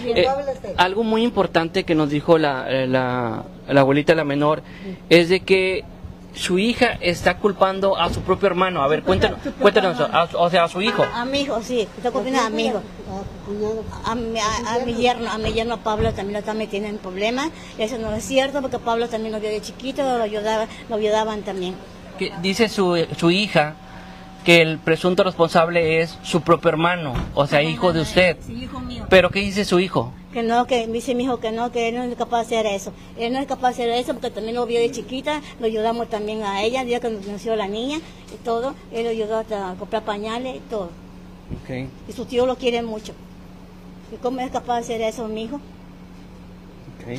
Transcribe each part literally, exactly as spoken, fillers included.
Eh, algo muy importante que nos dijo la, la, la abuelita, la menor, es de que su hija está culpando a su propio hermano. A ver, cuéntanos, cuéntanos, a, o sea, a su hijo. A, a mi hijo, sí, está culpando a mi hijo. A mi, a, a mi yerno, a mi yerno Pablo también lo está metiendo en problemas. Eso no es cierto, porque Pablo también lo vio de chiquito, lo ayudaba, lo ayudaban también. Que dice su, su hija que el presunto responsable es su propio hermano, o sea, hijo de usted. Sí, hijo mío. ¿Pero qué dice su hijo? Que no, que dice mi hijo que no, que él no es capaz de hacer eso. Él no es capaz de hacer eso porque también lo vio de chiquita, lo ayudamos también a ella, el día que nació la niña y todo, él lo ayudó hasta a comprar pañales y todo. Okay. Y su tío lo quiere mucho. ¿Y cómo es capaz de hacer eso, mi hijo? Okay. Sí.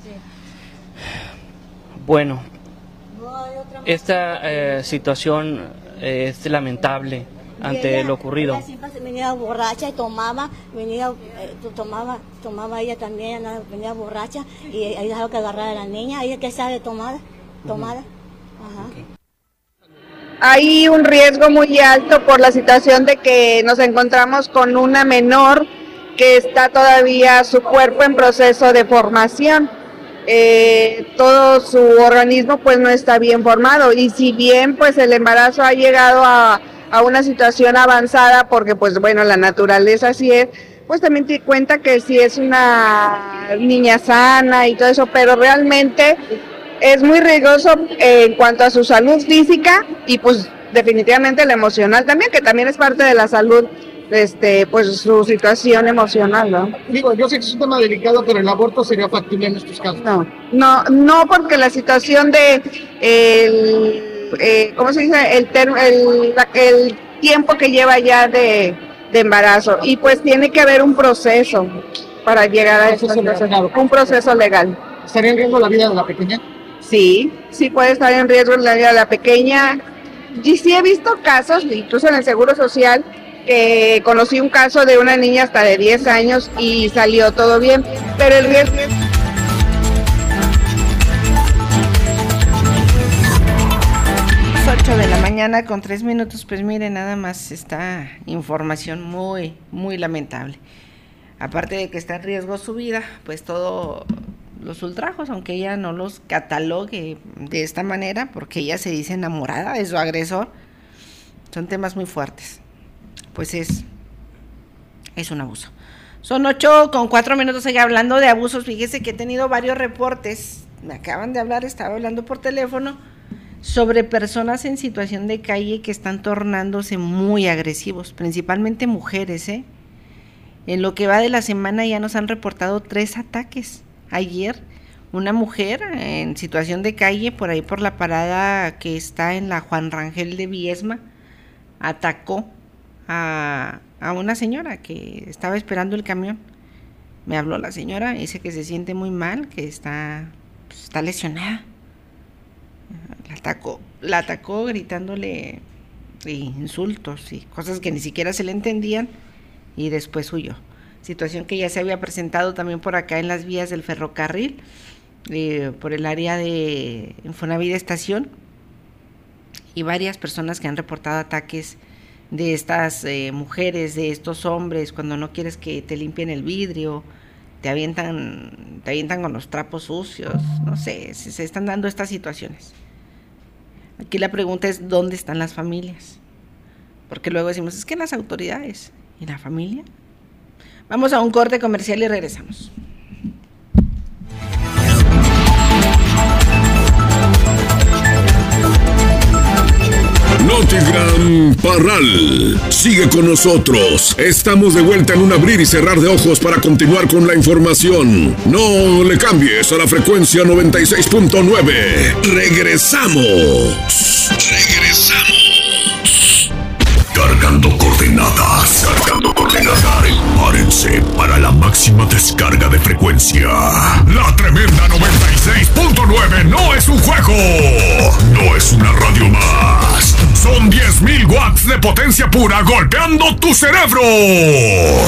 Bueno, esta eh, situación eh, es lamentable ante ella, lo ocurrido. Ella siempre venía borracha y tomaba, venía, eh, tomaba, tomaba ella también, venía borracha y ahí dejaba que agarrara a la niña, ella que sabe tomada, tomada. Uh-huh. Ajá. Okay. Hay un riesgo muy alto por la situación de que nos encontramos con una menor que está todavía su cuerpo en proceso de formación. Eh, todo su organismo pues no está bien formado y si bien pues el embarazo ha llegado a, a una situación avanzada porque pues bueno la naturaleza así es, pues también te cuenta que sí es una niña sana y todo eso, pero realmente es muy riesgoso eh, en cuanto a su salud física y pues definitivamente la emocional también, que también es parte de la salud. Este, pues su situación emocional, ¿no? Digo, yo sé que es un tema delicado, pero el aborto sería factible en estos casos. No, no, no porque la situación de el, eh, ¿cómo se dice? El, ter, el, el tiempo que lleva ya de, de embarazo y pues tiene que haber un proceso para llegar a esta situación, un proceso legal. ¿Estaría en riesgo la vida de la pequeña? Sí, sí puede estar en riesgo la vida de la pequeña. Y sí he visto casos, incluso en el Seguro Social, que conocí un caso de una niña hasta de diez años y salió todo bien, pero el riesgo... ocho de la mañana con tres minutos, pues mire, nada más esta información muy, muy lamentable. Aparte de que está en riesgo su vida, pues todos los ultrajos, aunque ella no los catalogue de esta manera, porque ella se dice enamorada de su agresor, son temas muy fuertes. Pues es, es un abuso. Son ocho con cuatro minutos, sigue hablando de abusos. Fíjese que he tenido varios reportes, me acaban de hablar, estaba hablando por teléfono, sobre personas en situación de calle que están tornándose muy agresivos, principalmente mujeres, ¿eh? En lo que va de la semana ya nos han reportado tres ataques. Ayer, una mujer en situación de calle, por ahí por la parada que está en la Juan Rangel de Viesma, atacó A, a una señora que estaba esperando el camión. Me habló la señora, dice que se siente muy mal, que está, pues, está lesionada. La atacó, la atacó gritándole insultos y cosas que ni siquiera se le entendían y después huyó. Situación que ya se había presentado también por acá en las vías del ferrocarril, eh, por el área de Infonavit Estación, y varias personas que han reportado ataques de estas eh, mujeres, de estos hombres, cuando no quieres que te limpien el vidrio, te avientan, te avientan con los trapos sucios, no sé, se, se están dando estas situaciones. Aquí la pregunta es, ¿dónde están las familias? Porque luego decimos, es que las autoridades, ¿y la familia? Vamos a un corte comercial y regresamos. Notigran Parral, sigue con nosotros. Estamos de vuelta en un abrir y cerrar de ojos para continuar con la información. No le cambies a la frecuencia noventa y seis punto nueve. Regresamos. Regresamos. Cargando coordenadas. Cargando coordenadas. Prepárense para la máxima descarga de frecuencia. La tremenda noventa y seis punto nueve no es un juego. No es una radio más. Son diez mil watts de potencia pura golpeando tu cerebro.